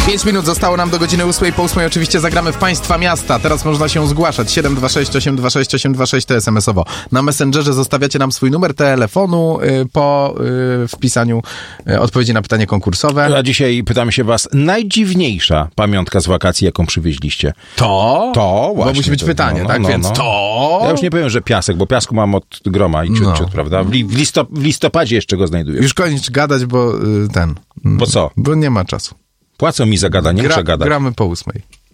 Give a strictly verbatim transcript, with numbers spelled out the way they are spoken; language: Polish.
Pięć minut zostało nam do godziny ósmej. Po ósmej oczywiście zagramy w Państwa Miasta. Teraz można się zgłaszać. siedem dwa sześć osiem dwa sześć osiem dwa sześć to es em es owo. Na Messengerze zostawiacie nam swój numer telefonu y, po y, wpisaniu y, odpowiedzi na pytanie konkursowe. A dzisiaj pytamy się was, najdziwniejsza pamiątka z wakacji, jaką przywieźliście? To? To właśnie. Bo musi być to, pytanie, no, tak? no, Więc no. to... Ja już nie powiem, że piasek, bo piasku mam od groma i ciut, No. ciut, prawda? W, li, w, listop, w listopadzie jeszcze go znajduję. Już koniec gadać, bo y, ten... Bo co? Bo nie ma czasu. Płacą mi za gadanie, Gra, muszę gadać. Gramy po ósmej.